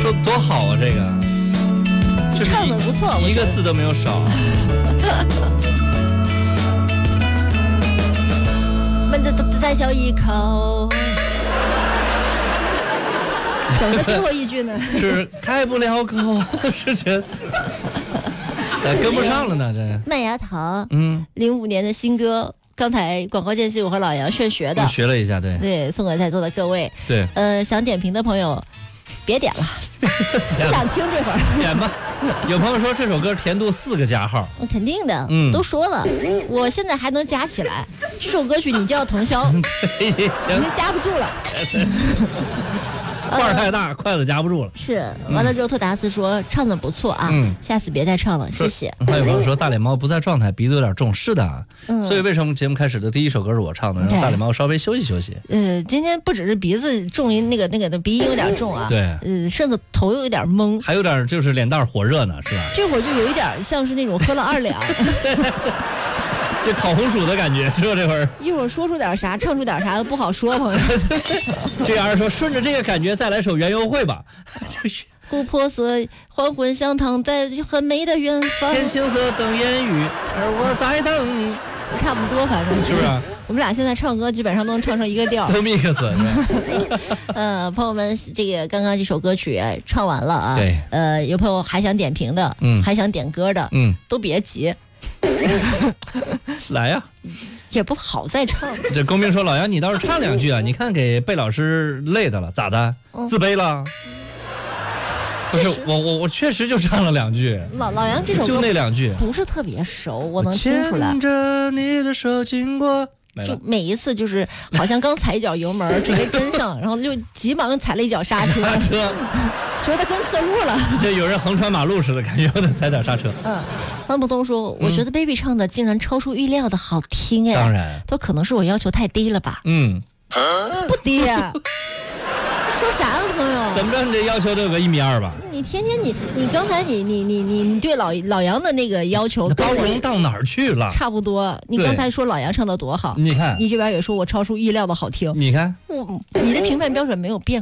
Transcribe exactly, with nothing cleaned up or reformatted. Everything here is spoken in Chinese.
说多好啊，这个就是唱的不错， 一个字都没有少。 闷着头再笑一口。等着最后一句呢， 是开不了口，是觉得跟不上了呢，这麦芽糖， 嗯， 零五年的新歌，刚才广告间隙我和老杨炫学的， 学了一下，对对，送给在座的各位， 对， 呃，想点评的朋友别点了，不想听这会儿， 点吧。有朋友说这首歌甜度四个加号， 肯定的， 嗯， 都说了，我现在还能加起来，这首歌曲你就要藤销， 对，已经加不住了。 块儿太大，筷子夹不住了。 是，完了之后，托达斯说唱的不错啊，嗯，下次别再唱了，谢谢。 还有朋友说大脸猫不在状态，鼻子有点重，是的，嗯，所以为什么节目开始的第一首歌是我唱的，让大脸猫稍微休息休息。 呃，今天不只是鼻子重音，那个那个的鼻音有点重啊， 对， 呃，甚至头有点懵， 还有点就是脸蛋火热呢，是吧？ 这会儿就有一点像是那种喝了二两。 这烤红薯的感觉是吧？这会儿一会儿说出点啥，唱出点啥不好说，朋友。 这样说，顺着这个感觉再来首园游会吧。 琥珀色黄昏相躺在很美的远方， 天青色等烟雨，而我在等你。 差不多，反正是不是？ 我们俩现在唱歌基本上都能唱成一个调， 都 mix。 呃，朋友们，这个刚刚这首歌曲唱完了啊。 对。 呃，有朋友还想点评的，嗯，还想点歌的，嗯，都别急。 来呀， 也不好再唱。 这公明说：“老杨，你倒是唱两句啊！你看给贝老师累的了，咋的？自卑了？不是我，我我确实就唱了两句。 老老杨这首歌就那两句不是特别熟，我能听出来。 牵着你的手经过。” 就每一次就是好像刚踩一脚油门准备跟上，然后就急忙踩了一脚刹车， 刹车， 觉得跟错路了。 这有人横穿马路似的感觉，我得踩点刹车。 嗯，方普通说，我觉得 baby 唱的竟然超出预料的好听哎。 当然， 都可能是我要求太低了吧？ 嗯， 不低呀。说啥呢，朋友？ 怎么着？你这要求都有个一米二吧？ 你天天你你刚才你你你你你对老老杨的那个要求包容到哪儿去了？ 差不多。你刚才说老杨唱的多好， 你看， 你这边也说我超出意料的好听， 你看， 我你的评判标准没有变。